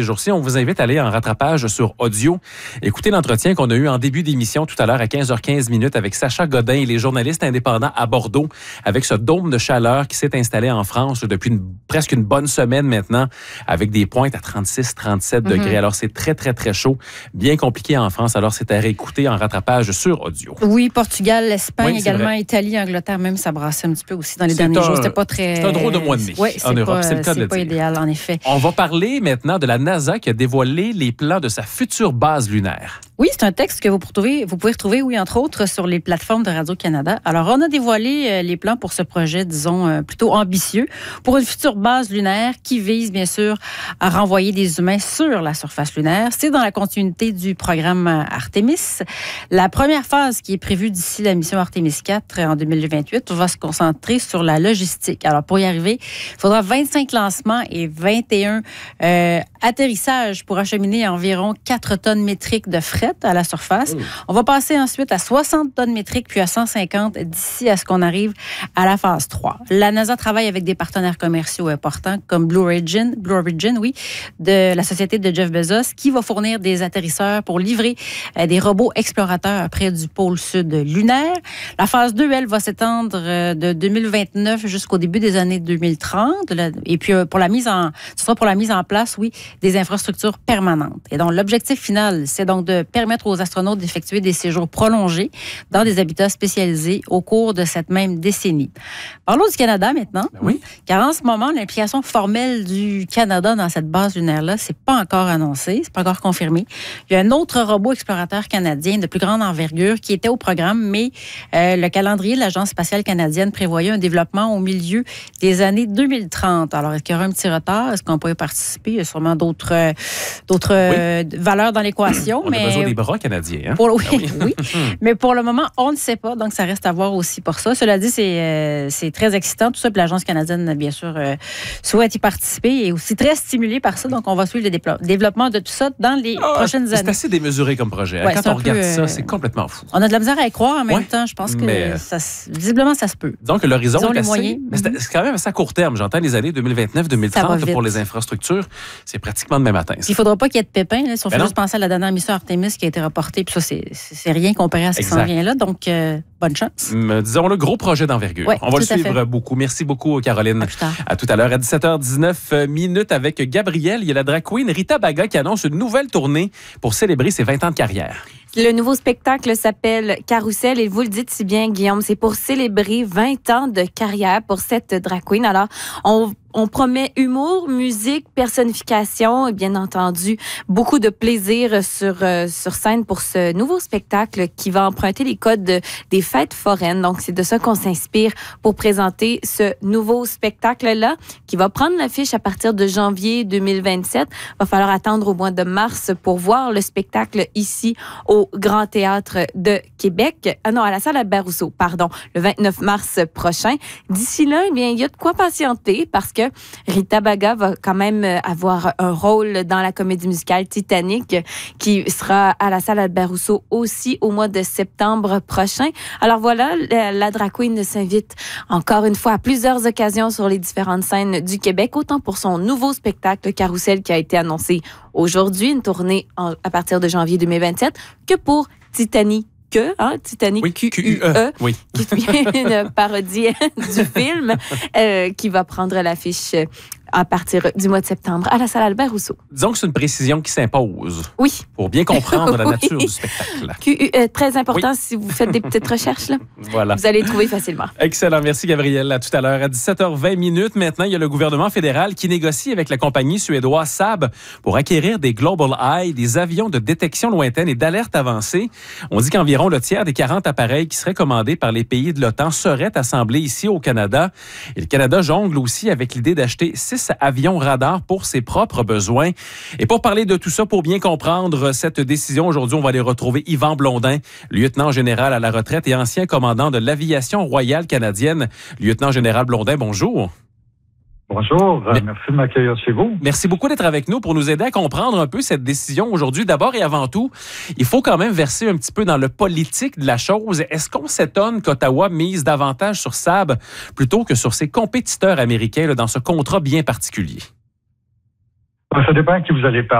jours-ci, on vous invite à aller en rattrapage sur audio. Écoutez l'entretien qu'on a eu en début d'émission tout à l'heure à 15h15 avec Sacha Godin et les journalistes indépendants à Bordeaux avec ce dôme de chaleur qui s'est installé en France depuis presque une bonne semaine maintenant avec des pointes à 36-37 degrés. Alors, c'est très, très, très chaud. Bien compliqué en France. Alors, c'est à réécouter en rattrapage sur audio. Oui, Portugal, l'Espagne, également Italie, Angleterre, même ça brassait un petit peu aussi dans les derniers jours. C'était pas très... C'est un drôle de mois de mai en Europe. C'est le cas de le dire. C'est pas idéal, en effet. On va parler maintenant de la NASA qui a dévoilé les plans de sa future base lunaire. Oui, c'est un texte que vous pouvez retrouver, oui, entre autres, sur les plateformes de Radio-Canada. Alors, on a dévoilé les plans pour ce projet, disons, plutôt ambitieux, pour une future base lunaire qui vise, bien sûr, à renvoyer des humains sur la surface lunaire. C'est dans la continuité du programme Artemis. La première phase qui est prévue d'ici la mission Artemis 4 en 2028 va se concentrer sur la logistique. Alors, pour y arriver, il faudra 25 lancements et 21 atterrissages pour acheminer environ 4 tonnes métriques de fret à la surface. On va passer ensuite à 60 tonnes métriques puis à 150 d'ici à ce qu'on arrive à la phase 3. La NASA travaille avec des partenaires commerciaux importants comme Blue Origin, de la société de Jeff Bezos, qui va fournir des atterrisseurs pour livrer des robots explorateurs près du pôle sud lunaire. La phase 2, elle, va s'étendre de 2029 jusqu'au début des années 2030. Et puis, ce sera pour la mise en place, oui, des infrastructures permanentes. Et donc, l'objectif final, c'est donc de permettre aux astronautes d'effectuer des séjours prolongés dans des habitats spécialisés au cours de cette même décennie. Parlons du Canada maintenant. Oui. Car en ce moment, l'implication formelle du Canada dans cette base lunaire-là, c'est pas encore annoncé, c'est pas encore confirmé. Il y a un autre robot explorateur canadien de plus grande envergure qui était au programme, mais le calendrier de l'Agence spatiale canadienne prévoyait un développement au milieu des années 2030. Alors, est-ce qu'il y aura un petit retard? Est-ce qu'on peut y participer? Il y a sûrement d'autres valeurs dans l'équation. On a besoin des bras canadiens. Hein? Oui. Mais pour le moment, on ne sait pas. Donc, ça reste à voir aussi pour ça. Cela dit, c'est très excitant. Tout ça, puis l'Agence canadienne, bien sûr, souhaite y participer et est aussi très stimulée par ça. Donc, on va suivre le développement de tout ça dans les prochaines années. C'est assez démesuré comme projet. Ouais, quand on regarde ça, c'est complètement fou. On a de la misère à y croire en même temps. Je pense que visiblement, ça se peut. Donc, l'horizon est moyens. Mais c'est quand même assez à court terme. J'entends les années 2029-2030 pour les infrastructures. C'est pratiquement demain matin. Il ne faudra pas qu'il y ait de pépins. Là, si on fait juste penser à la dernière mission Artemis qui a été reportée, puis ça, c'est rien comparé à ce qui s'en vient là. Donc, bonne chance. Disons le gros projet d'envergure. Ouais, on va le suivre beaucoup. Merci beaucoup, Caroline. À tout à l'heure, à 17h19 avec Gabriel. Il y a la drag queen Rita Baga qui annonce une nouvelle tournée pour célébrer ses 20 ans de carrière. Le nouveau spectacle s'appelle Carousel et vous le dites si bien, Guillaume, c'est pour célébrer 20 ans de carrière pour cette drag queen. Alors, on promet humour, musique, personnification et bien entendu beaucoup de plaisir sur scène pour ce nouveau spectacle qui va emprunter les codes des fêtes foraines. Donc, c'est de ça qu'on s'inspire pour présenter ce nouveau spectacle-là qui va prendre l'affiche à partir de janvier 2027. Va falloir attendre au mois de mars pour voir le spectacle ici au Grand Théâtre de Québec. À la salle Albert-Rousseau, le 29 mars prochain. D'ici là, eh bien, il y a de quoi patienter parce que Rita Baga va quand même avoir un rôle dans la comédie musicale Titanic qui sera à la salle Albert-Rousseau aussi au mois de septembre prochain. Alors voilà, la drag queen s'invite encore une fois à plusieurs occasions sur les différentes scènes du Québec, autant pour son nouveau spectacle Carousel qui a été annoncé aujourd'hui, une tournée à partir de janvier 2027, que pour Titanic. Titanic, Q-U-E, qui est une parodie du film qui va prendre l'affiche à partir du mois de septembre à la salle Albert-Rousseau. Disons que c'est une précision qui s'impose. Oui. Pour bien comprendre la nature du spectacle. Très important si vous faites des petites recherches. Là. Voilà. Vous allez trouver facilement. Excellent. Merci, Gabriel. À tout à l'heure. À 17h20 maintenant, il y a le gouvernement fédéral qui négocie avec la compagnie suédoise Saab pour acquérir des Global Eye, des avions de détection lointaine et d'alerte avancée. On dit qu'environ le tiers des 40 appareils qui seraient commandés par les pays de l'OTAN seraient assemblés ici au Canada. Et le Canada jongle aussi avec l'idée d'acheter 6 avions radars pour ses propres besoins. Et pour parler de tout ça, pour bien comprendre cette décision, aujourd'hui, on va aller retrouver Yvan Blondin, lieutenant général à la retraite et ancien commandant de l'aviation royale canadienne. Lieutenant général Blondin, bonjour. Bonjour, merci de m'accueillir chez vous. Merci beaucoup d'être avec nous pour nous aider à comprendre un peu cette décision aujourd'hui. D'abord et avant tout, il faut quand même verser un petit peu dans le politique de la chose. Est-ce qu'on s'étonne qu'Ottawa mise davantage sur Saab plutôt que sur ses compétiteurs américains dans ce contrat bien particulier? Ça dépend à qui vous allez parler.